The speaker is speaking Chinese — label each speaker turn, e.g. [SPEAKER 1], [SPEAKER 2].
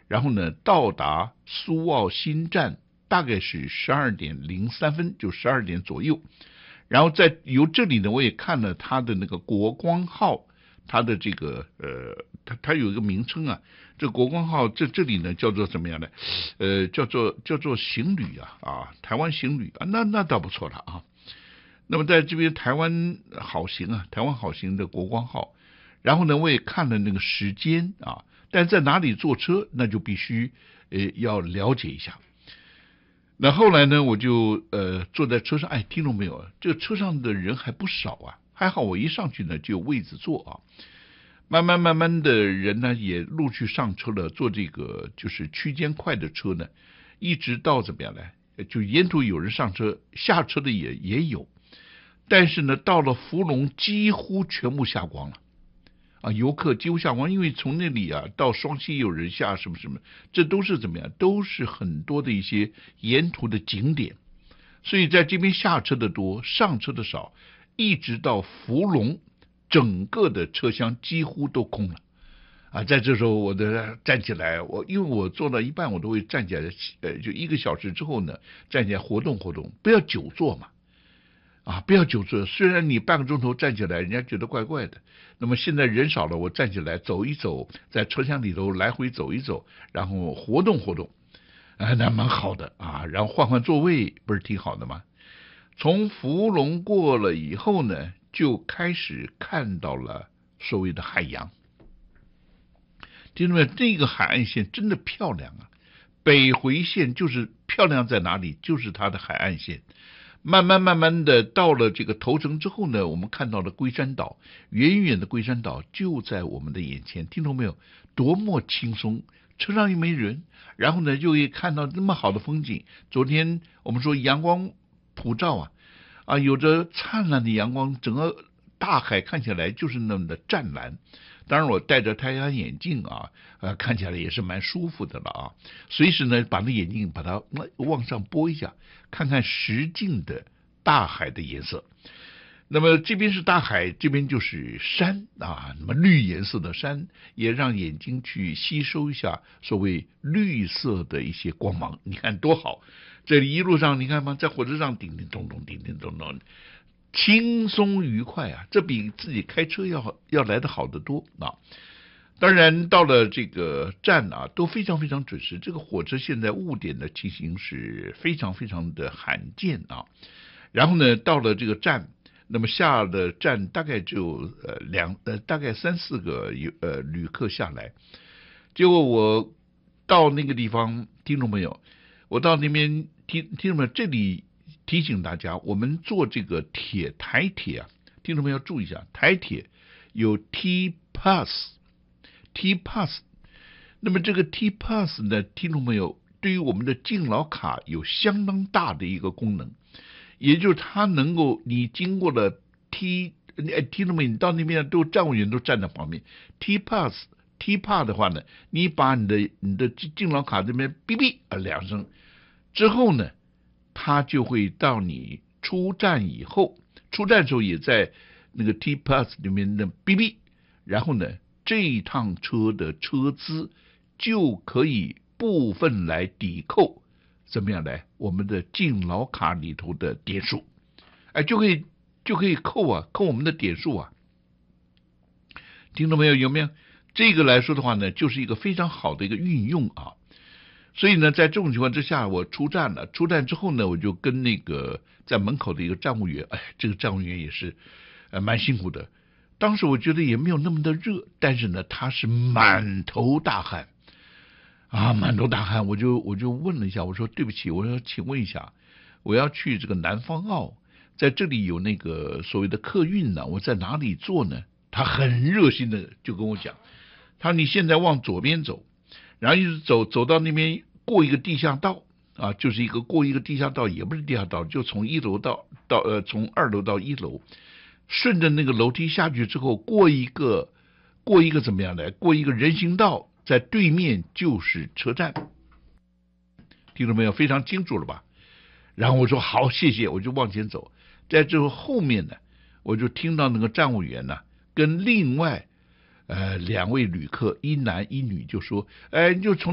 [SPEAKER 1] 然后呢到达苏澳新站大概是12:03，就12点左右。然后由这里呢，我也看了它的那个国光号，它的这个它有一个名称啊，这国光号这里呢叫做怎么样呢？叫做行旅台湾行旅啊，那倒不错了啊。那么在这边台湾好行的国光号，然后呢我也看了那个时间啊，但在哪里坐车那就必须要了解一下。那后来呢，我就坐在车上，听懂没有？这个车上的人还不少啊，还好我一上去呢就有位子坐啊。慢慢的人呢也陆续上车了，坐这个就是区间快的车呢，一直到怎么样呢？就沿途有人上车，下车的也有，但是呢到了福隆几乎全部下光了。游客几乎下光，因为从那里到双溪有人下什么，这都是怎么样？都是很多的一些沿途的景点，所以在这边下车的多，上车的少，一直到福隆，整个的车厢几乎都空了。在这时候我的站起来，因为我做到一半我都会站起来，就1个小时之后呢，站起来活动活动，不要久坐嘛。不要久坐，虽然你半个钟头站起来，人家觉得怪怪的。那么现在人少了，我站起来走一走，在车厢里头来回走一走，然后活动活动，那蛮好的然后换座位，不是挺好的吗？从福隆过了以后呢，就开始看到了所谓的海洋。听众们，这个海岸线真的漂亮啊！北回线就是漂亮在哪里？就是它的海岸线。慢慢的到了这个头城之后呢，我们看到了龟山岛，远远的龟山岛就在我们的眼前，听懂没有？多么轻松，车上又没人，然后呢就可以看到那么好的风景。昨天我们说阳光普照有着灿烂的阳光，整个大海看起来就是那么的湛蓝。当然我戴着太阳眼镜看起来也是蛮舒服的了随时呢把那眼镜把它往上拨一下，看看实境的大海的颜色。那么这边是大海，这边就是山那么绿颜色的山，也让眼睛去吸收一下所谓绿色的一些光芒。你看多好，这里一路上你看吗，在火车上叮叮咚咚叮叮咚咚，轻松愉快这比自己开车要来得好得多当然到了这个站都非常非常准时，这个火车现在误点的情形是非常非常的罕见然后呢到了这个站，那么下了站大概就大概3-4个旅客下来，结果我到那个地方，听众朋友，我到那边听众朋友，这里提醒大家，我们坐这个台铁听众朋友要注意一下，台铁有 T Pass， 那么这个 T Pass 呢，听众朋友对于我们的敬老卡有相当大的一个功能，也就是它能够你经过了听众朋友，你到那边都站务员都站在旁边 T Pass 的话呢，你把你的敬老卡这边哔哔2声之后呢，他就会到你出站以后，出站的时候也在那个 T Pass 里面的哔哔，然后呢这一趟车的车资就可以部分来抵扣怎么样来我们的敬老卡里头的点数，就可以扣我们的点数听到没有？有没有？这个来说的话呢，就是一个非常好的一个运用所以呢，在这种情况之下，我出站了。出站之后呢，我就跟那个在门口的一个站务员，这个站务员也是蛮辛苦的。当时我觉得也没有那么的热，但是呢，他是满头大汗满头大汗。我就问了一下，我说对不起，我说请问一下，我要去这个南方澳，在这里有那个所谓的客运呢，我在哪里坐呢？他很热心的就跟我讲，他说你现在往左边走。然后一直走到那边，过一个地下道就是过一个地下道，也不是地下道，就从1楼从2楼到1楼，顺着那个楼梯下去之后，过一个怎么样的？过一个人行道，在对面就是车站，听到没有？非常清楚了吧？然后我说好，谢谢，我就往前走，在这后面呢，我就听到那个站务员跟另外2位旅客，一男一女就说，就从